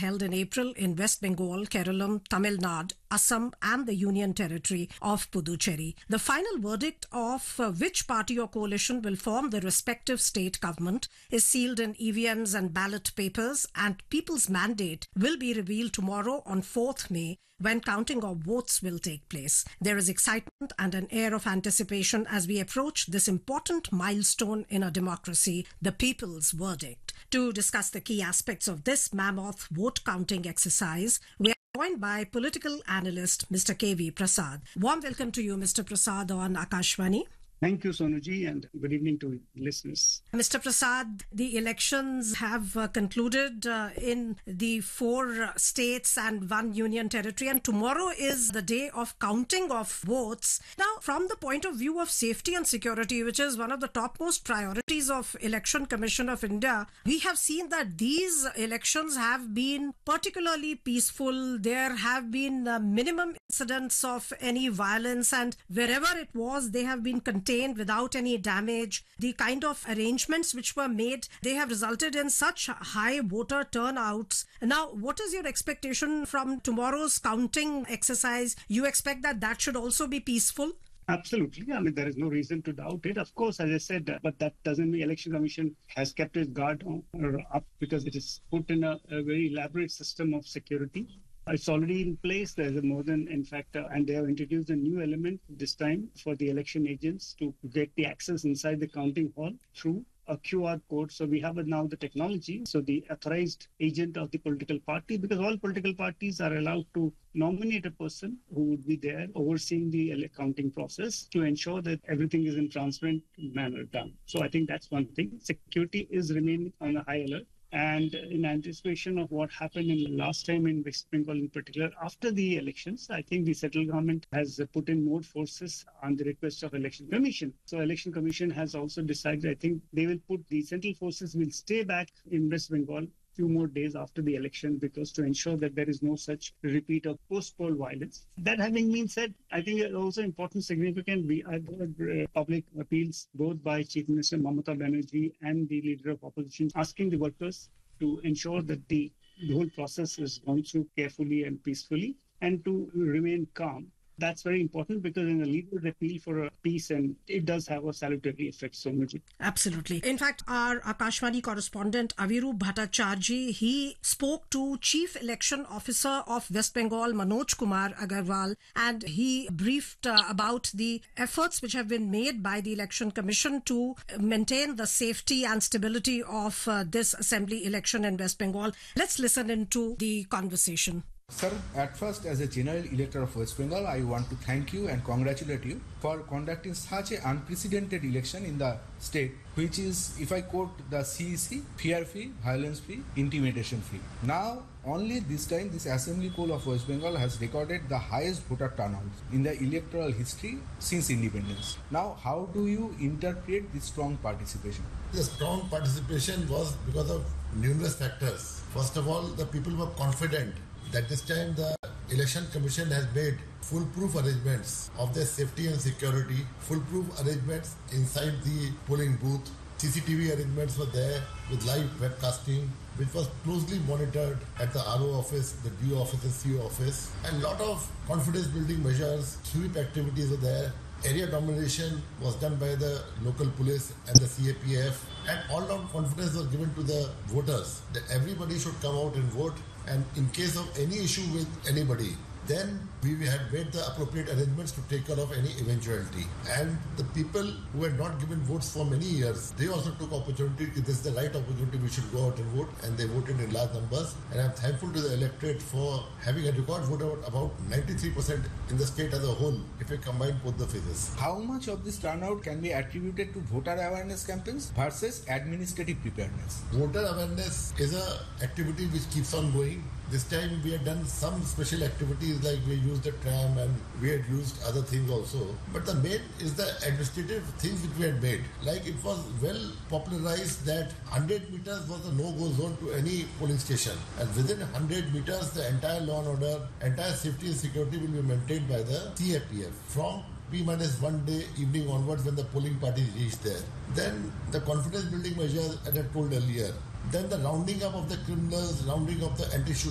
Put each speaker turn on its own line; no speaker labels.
held in April in West Bengal, Kerala, Tamil Nadu, Assam and the Union Territory of Puducherry. The final verdict of which party or coalition will form the respective state government is sealed in EVMs and ballot papers, and people's mandate will be revealed tomorrow on 4th May when counting of votes will take place. There is excitement and an air of anticipation as we approach this important milestone in a democracy, the people's verdict. To discuss the key aspects of this mammoth vote counting exercise, we are joined by political analyst Mr. K.V. Prasad. Warm welcome to you, Mr. Prasad, on Akashvani.
Thank you, Sonuji, and good evening to listeners.
Mr. Prasad, the elections have concluded in the 4 states and 1 union territory, and tomorrow is the day of counting of votes. Now, from the point of view of safety and security, which is one of the topmost priorities of Election Commission of India, we have seen that these elections have been particularly peaceful. There have been minimum incidents of any violence, and wherever it was, they have been contained without any damage. The kind of arrangements which were made, they have resulted in such high voter turnouts. Now, what is your expectation from tomorrow's counting exercise? You expect that should also be peaceful?
Absolutely. I mean, there is no reason to doubt it. Of course, as I said, but that doesn't mean Election Commission has kept its guard up because it is put in a very elaborate system of security. It's already in place. There's more than, in fact, and they have introduced a new element this time for the election agents to get the access inside the counting hall through a QR code. So we have now the technology. So the authorized agent of the political party, because all political parties are allowed to nominate a person who would be there overseeing the counting process to ensure that everything is in transparent manner done. So I think that's one thing. Security is remaining on a high alert. And in anticipation of what happened in the last time in West Bengal in particular, after the elections, I think the central government has put in more forces on the request of Election Commission. So Election Commission has also decided, I think they will put the central forces will stay back in West Bengal few more days after the election because to ensure that there is no such repeat of post-poll violence. That having been said, I think it's also important, significant, we have public appeals both by Chief Minister Mamata Banerjee and the Leader of Opposition asking the workers to ensure that the whole process is gone through carefully and peacefully and to remain calm. That's very important because in the leader's appeal for a peace, and it does have a salutary effect, Sonuji.
Absolutely. In fact, our Akashvani correspondent Aviru Bhattacharjee, he spoke to Chief Election Officer of West Bengal, Manoj Kumar Agarwal, and he briefed about the efforts which have been made by the Election Commission to maintain the safety and stability of this assembly election in West Bengal. Let's listen into the conversation.
Sir, at first, as a general elector of West Bengal, I want to thank you and congratulate you for conducting such an unprecedented election in the state, which is, if I quote the CEC, fear-free, violence-free, intimidation-free. Now, only this time, this assembly poll of West Bengal has recorded the highest voter turnout in the electoral history since independence. Now, how do you interpret this strong participation?
The strong participation was because of numerous factors. First of all, the people were confident that this time the Election Commission has made foolproof arrangements of their safety and security, foolproof arrangements inside the polling booth. CCTV arrangements were there with live webcasting, which was closely monitored at the RO office, the DO office and CO office. And a lot of confidence building measures, sweep activities were there. Area domination was done by the local police and the CAPF. And all-round confidence was given to the voters that everybody should come out and vote. And in case of any issue with anybody, then we had made the appropriate arrangements to take care of any eventuality. And the people who had not given votes for many years, they also took opportunity. This is the right opportunity, we should go out and vote. And they voted in large numbers. And I'm thankful to the electorate for having a record vote of about 93% in the state as a whole, if we combine both the phases.
How much of this turnout can be attributed to voter awareness campaigns versus administrative preparedness?
Voter awareness is an activity which keeps on going. This time we had done some special activities like we used a tram and we had used other things also. But the main is the administrative things which we had made. Like it was well popularized that 100 meters was a no-go zone to any polling station. And within 100 meters, the entire law and order, entire safety and security will be maintained by the CAPF. From P-1 day evening onwards when the polling parties reach there. Then the confidence building measures, as I told earlier. Then the rounding up of the criminals, rounding up the anti-social